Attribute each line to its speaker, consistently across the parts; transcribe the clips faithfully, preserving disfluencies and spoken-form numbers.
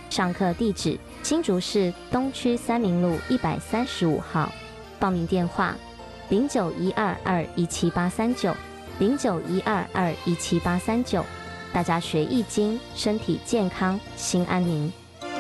Speaker 1: 上课地址：新竹市东区三民路一百三十五号。报名电话：零九一二二一七八三九零九一二二一七八三九。大家学易经，身体健康，心安宁。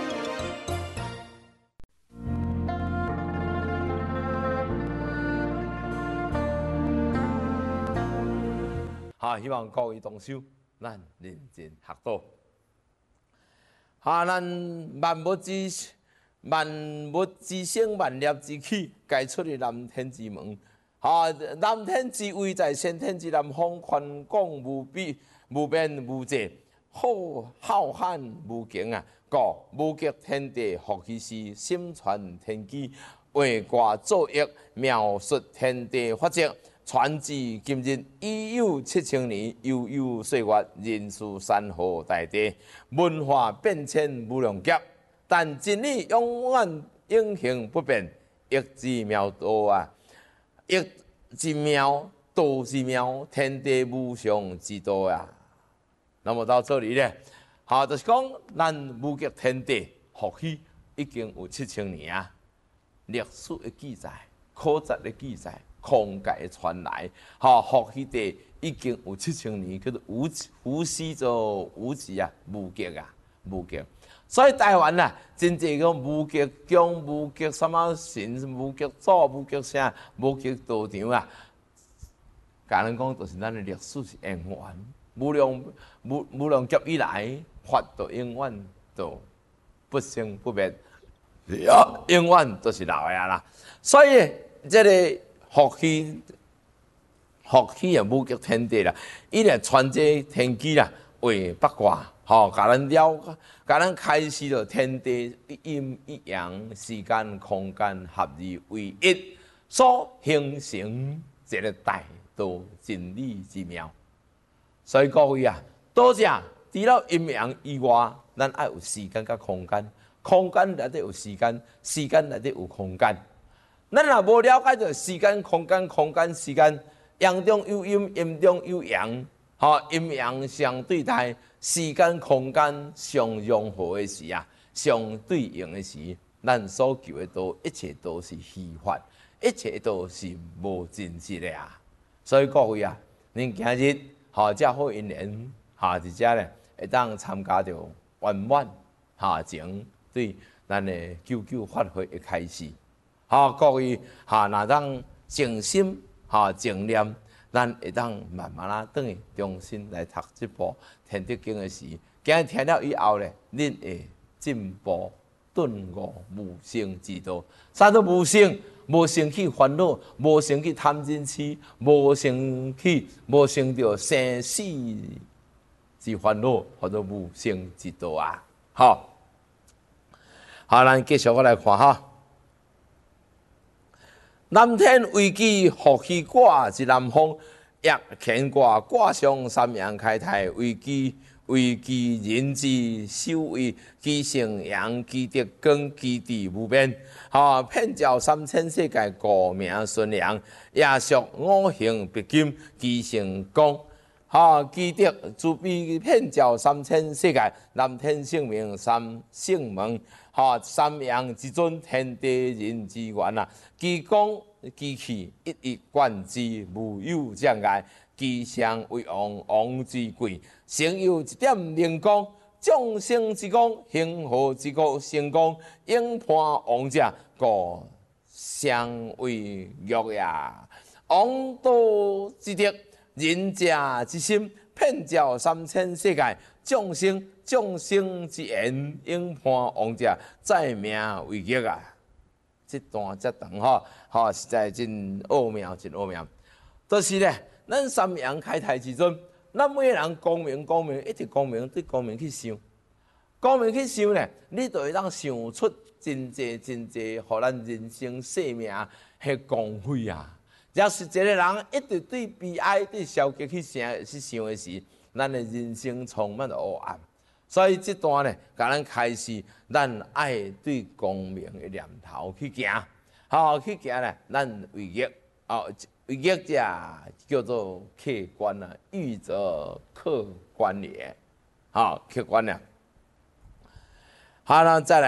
Speaker 2: 哈，希望各位同修，咱认真学到。哈，咱万物之万物之生，万念之起，该出的南天之门。哈，南天之位在先天之南方，宽广无比，无边无际，好浩瀚无穷啊！故无极天地，福气是心传天机，画卦作易，描述天地法则。传至今日已有七千年，悠悠岁月，人世山河大地，文化变迁无量劫，但真理永远永恒不变。易之妙道啊，易之妙，道之妙，天地无上之道啊。那么到这里呢，好，就是讲咱无极天地福气已经有七千年啊，历史的记载、考察的记载。空界传来，哈，福气地已经有七千年，叫做无无始做无极啊，无极啊，无极。所以台湾啊，真正个无极宫、无极什么神、无极祖、无极啥、无极道场啊，甲人讲就是咱的历史是永远，无量无无量劫以来，法度永远都不生不灭，永远都是老的啦。所以这个。福气，福气也无极天地啦，伊来传这天机啦，为八卦，吼，甲咱了，甲咱开始了天地一阴一阳，时间空间合二为一，所形成一个大道真理之妙。所以各位啊，多谢除了阴阳以外，咱爱有时间甲空间，空间内底有时间，时间内底有空间。咱若无了解到时间、空间、空间、时间，阳中有阴，阴中有阳，吼，阴阳相对待，时间、空间相融合的时啊，相对应的时，咱所求的都一切都是虚幻，一切都是无真实的啊。所以各位啊，恁今日吼遮好因缘，哈，伫遮咧会当参加着圆满哈情对咱的九九法会的开始。好，各位哈，若当静心哈静念，咱会当慢慢啊，转去重新来读这部《天地经》的时，今日听了以后咧，恁会进步顿悟无生之道。啥都无生，无生起烦恼，无生起贪嗔痴，无生起无生着生死之烦恼，或者无生之道啊。好，好，咱继续我来看哈。南天为基福气卦之南方，逆乾卦卦上三阳开泰，为基为基人之守卫，基成阳，基德光，基地无边。哈，遍照三千世界，故名顺阳。也属五行必金，基成光。哈，基德自必遍照三千世界，南天圣明三圣门。哈，三阳之尊，天地人之源啊！基光基气，一以贯之，无有障碍。基祥为王，王之贵，成有一点灵光。众生之光，幸福之国，成功应判王者，故相为乐呀。王道之德，仁者之心，遍照三千世界，众生。众生之言，应判王者，在命为业啊！这段这长吼，吼实在真奥妙，真奥妙。就是咧，咱三阳开泰之阵，咱每个人光明光明，一直光明对光明去想，光明去想咧，你就会当想出真济真济，互咱人生生命迄光辉啊！若是一个人一直对悲哀、对消极去想去想的时，咱的人生充满了黑暗。所以这段呢，甲咱开始，咱爱对光明的念头去行，好去行咧，咱为业，哦，为业者叫做客观啊，欲则客观也，好客观啊。 好，那再来。